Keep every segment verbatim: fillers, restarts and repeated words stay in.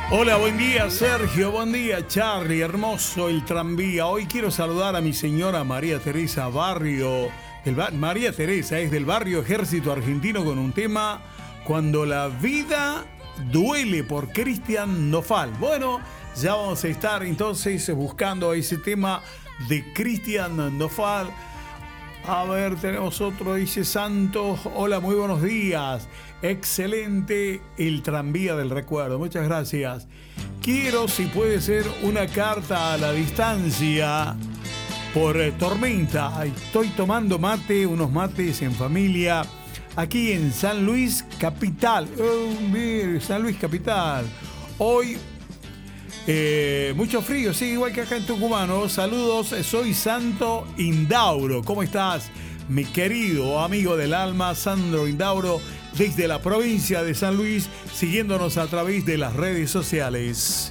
Hola, buen día Sergio, buen día Charlie, hermoso el tranvía. Hoy quiero saludar a mi señora María Teresa Barrio. Del bar... María Teresa es del barrio Ejército Argentino con un tema Cuando la vida duele por Cristian Nofal. Bueno, ya vamos a estar entonces buscando ese tema de Cristian Nofal. A ver, tenemos otro, dice Santos. Hola, muy buenos días. Excelente el tranvía del recuerdo. Muchas gracias. Quiero, si puede ser, una carta a la distancia por eh, tormenta. Estoy tomando mate, unos mates en familia, aquí en San Luis Capital. Oh, mire, San Luis Capital. Hoy eh, mucho frío, sí, igual que acá en Tucumán. Saludos, soy Santo Indauro. ¿Cómo estás, mi querido amigo del alma, Sandro Indauro, desde la provincia de San Luis, siguiéndonos a través de las redes sociales?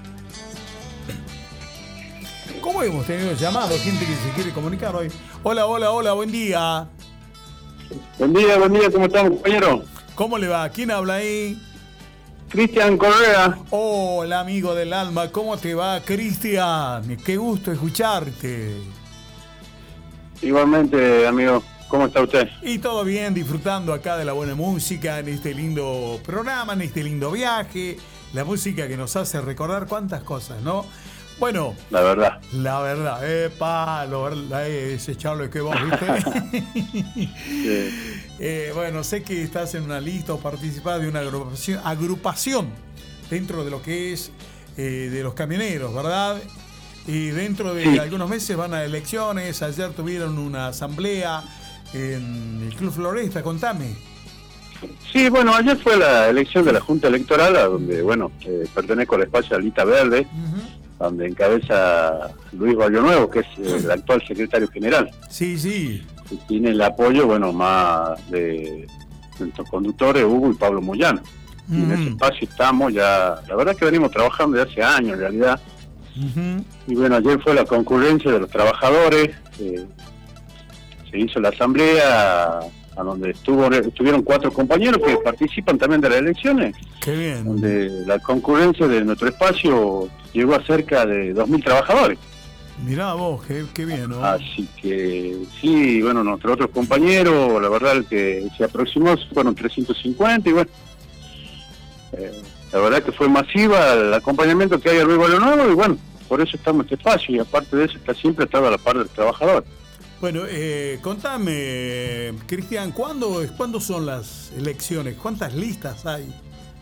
¿Cómo hemos tenido llamados? Gente que se quiere comunicar hoy. Hola, hola, hola, buen día. Buen día, buen día, ¿cómo están, compañero? ¿Cómo le va? ¿Quién habla ahí? Cristian Correa. Hola, amigo del alma, ¿cómo te va, Cristian? Qué gusto escucharte. Igualmente, amigo, ¿cómo está usted? Y todo bien, disfrutando acá de la buena música, en este lindo programa, en este lindo viaje. La música que nos hace recordar cuántas cosas, ¿no? Bueno, la verdad. La verdad, epa, lo verdad, ese Charlo que vos viste. Sí. eh, bueno, sé que estás en una lista o participás de una agrupación, agrupación dentro de lo que es eh, de los camioneros, ¿verdad? Y dentro de sí. algunos meses van a elecciones. Ayer tuvieron una asamblea en el Club Floresta, contame. Sí, bueno, ayer fue la elección de la Junta Electoral, a donde, bueno, eh, pertenezco al espacio Alita Verde, uh-huh. donde encabeza Luis Barrio Nuevo, que es el actual secretario general. Sí, sí. Y tiene el apoyo, bueno, más de nuestros conductores, Hugo y Pablo Moyano. Uh-huh. Y en ese espacio estamos ya, la verdad que venimos trabajando desde hace años, en realidad. Uh-huh. Y bueno, ayer fue la concurrencia de los trabajadores, eh, se hizo la asamblea a donde estuvo, estuvieron cuatro compañeros que participan también de las elecciones. Qué bien. Donde la concurrencia de nuestro espacio llegó a cerca de dos mil trabajadores. Mirá vos, qué, qué bien, ¿no? Así que sí, bueno, nuestros otros compañeros, la verdad el que se aproximó fueron trescientos cincuenta y bueno, eh, la verdad que fue masiva el acompañamiento que hay al Luis Barrio Nuevo y bueno, por eso estamos en este espacio y aparte de eso está siempre estaba a la par del trabajador. Bueno, eh, contame, Cristian, ¿cuándo, ¿cuándo son las elecciones? ¿Cuántas listas hay?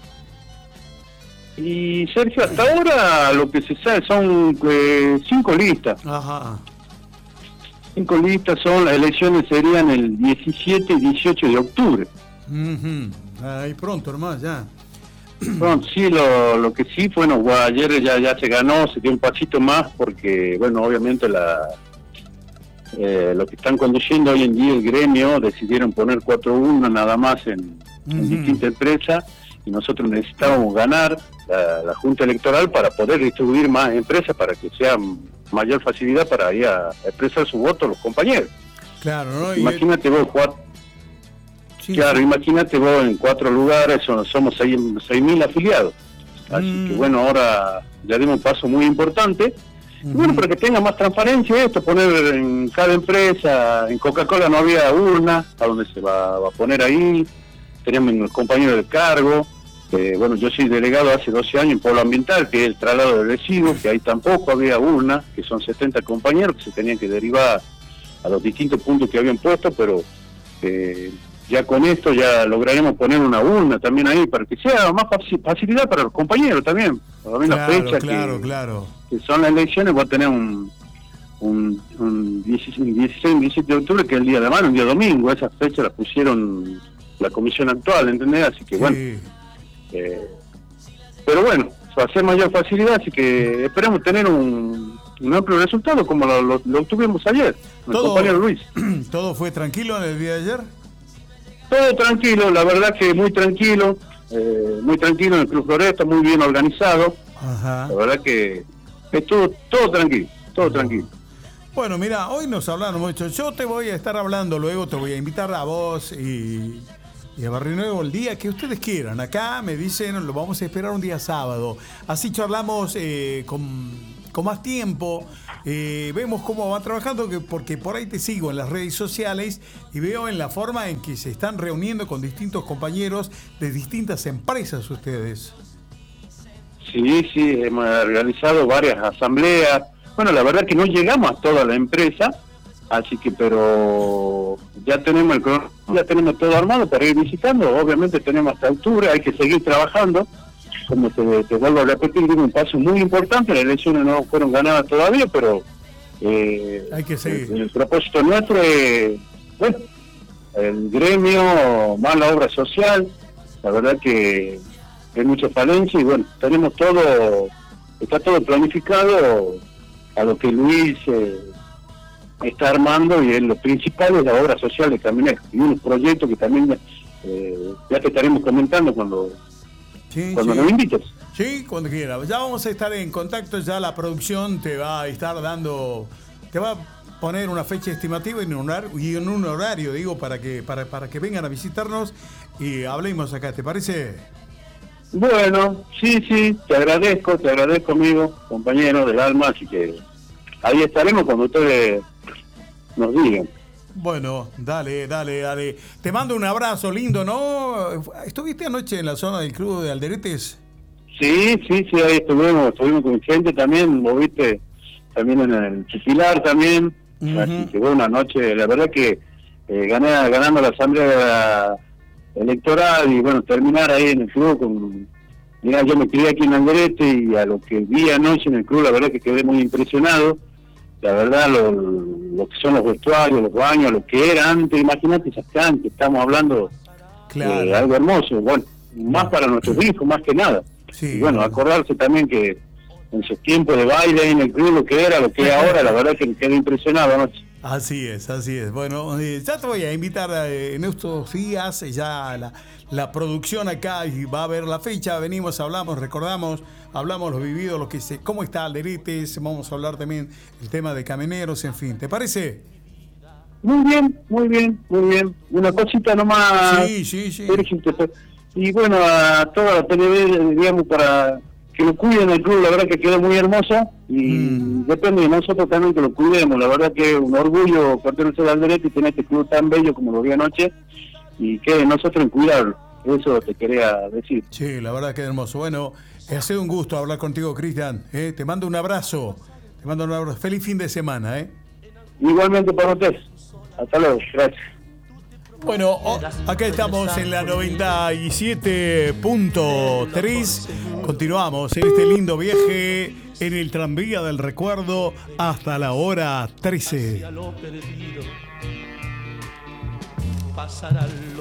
Y Sergio, hasta ahora lo que se sabe son eh, cinco listas. Ajá. Cinco listas son, las elecciones serían el diecisiete y dieciocho de octubre. Uh-huh. Ahí pronto nomás, ya. Bueno, sí, lo, lo que sí, bueno, ayer ya, ya se ganó, se dio un pasito más porque, bueno, obviamente la... Eh, lo que están conduciendo hoy en día el gremio decidieron poner cuatro uno nada más en, uh-huh. en distintas empresas y nosotros necesitábamos ganar la, la Junta Electoral para poder distribuir más empresas para que sea mayor facilidad para ir a expresar su voto a los compañeros. Claro, ¿no? Imagínate y... vos cuatro, sí, claro, sí. imagínate vos en cuatro lugares son, somos seis mil afiliados, así mm. que bueno, ahora ya dimos un paso muy importante. Uh-huh. Bueno, para que tenga más transparencia esto, poner en cada empresa, en Coca-Cola no había urna, a donde se va, va a poner ahí, tenemos un compañero de cargo, eh, bueno, yo soy delegado hace doce años en Polo Ambiental, que es el traslado de residuos, que ahí tampoco había urna, que son setenta compañeros que se tenían que derivar a los distintos puntos que habían puesto, pero eh, ya con esto ya lograremos poner una urna también ahí, para que sea más facilidad para los compañeros también, también claro, la fecha claro, que... claro. que son las elecciones, va a tener un, un, un dieciséis, diecisiete de octubre, que es el día de mano, un día domingo, esa fecha la pusieron la comisión actual, ¿entendés? Así que sí. bueno, eh, pero bueno, va a ser mayor facilidad, así que esperemos tener un, un amplio resultado como lo, lo, lo obtuvimos ayer, con el compañero Luis. ¿Todo fue tranquilo en el día de ayer? Todo tranquilo, la verdad que muy tranquilo, eh, muy tranquilo en el Club Floresta, muy bien organizado. Ajá. La verdad que estuvo todo tranquilo, todo tranquilo. Bueno, mira, hoy nos hablaron mucho. Yo te voy a estar hablando luego, te voy a invitar a vos y, y a Barrio Nuevo el día que ustedes quieran. Acá me dicen, lo vamos a esperar un día sábado. Así charlamos eh, con, con más tiempo. Eh, vemos cómo van trabajando, que, porque por ahí te sigo en las redes sociales y veo en la forma en que se están reuniendo con distintos compañeros de distintas empresas ustedes. Sí, sí, hemos realizado varias asambleas. Bueno, la verdad que no llegamos a toda la empresa, así que, pero ya tenemos el ya tenemos todo armado para ir visitando. Obviamente tenemos hasta octubre, hay que seguir trabajando. Como te, te vuelvo a repetir, es un paso muy importante. Las elecciones no fueron ganadas todavía, pero eh, hay que seguir. El, el propósito nuestro es, bueno, el gremio, más la obra social. La verdad que hay mucha falencia y bueno, tenemos todo, está todo planificado a lo que Luis eh, está armando, y en lo principal es la obra social de Camioneros y unos proyectos que también eh, ya te estaremos comentando cuando Sí, cuando sí. nos invites. Sí, cuando quieras. Ya vamos a estar en contacto, ya la producción te va a estar dando, te va a poner una fecha estimativa y en un horario, y en un horario digo, para que para, para que vengan a visitarnos y hablemos acá, ¿te parece? Bueno, sí, sí, te agradezco, te agradezco, amigo, compañero del alma, así que ahí estaremos cuando ustedes nos digan. Bueno, dale, dale, dale. Te mando un abrazo lindo, ¿no? ¿Estuviste anoche en la zona del Club de Alderetes? Sí, sí, sí, ahí estuvimos, estuvimos con gente también, vos viste, también en el Chipilar también, uh-huh. Así que bueno, anoche, la verdad que eh, gané, ganando la asamblea electoral y bueno, terminar ahí en el club con... Mirá, yo me crié aquí en Alderete y a lo que vi anoche en el club, la verdad que quedé muy impresionado. La verdad, lo, lo que son los vestuarios, los baños, lo que era antes, imagínate esas canchas, estamos hablando claro. de algo hermoso, bueno, más para nuestros hijos, más que nada. Sí, y bueno, claro. Acordarse también que en sus tiempos de baile en el club, lo que era, lo que es ahora, la verdad que me quedé impresionado anoche. Así es, así es. Bueno, eh, ya te voy a invitar eh, en estos días, eh, ya la, la producción acá y va a ver la fecha, venimos, hablamos, recordamos, hablamos los vividos, lo que se, cómo está Alderetes, vamos a hablar también el tema de camioneros, en fin, ¿te parece? Muy bien, muy bien, muy bien. Una cosita nomás. Sí, sí, sí. Y bueno, a toda la P N B, digamos, para que lo cuiden el club, la verdad que quedó muy hermosa y mm. depende de nosotros también que lo cuidemos. La verdad que es un orgullo pertenecer al Alderete y tener este club tan bello como lo vi anoche y que nosotros en cuidarlo. Eso te quería decir. Sí, la verdad que es hermoso. Bueno, ha sido un gusto hablar contigo, Cristian. ¿eh? Te mando un abrazo. Te mando un abrazo. Feliz fin de semana. ¿eh? Igualmente para ustedes. Hasta luego. Gracias. Bueno, oh, acá estamos en la noventa y siete punto tres. Continuamos en este lindo viaje en el tranvía del recuerdo hasta la hora trece.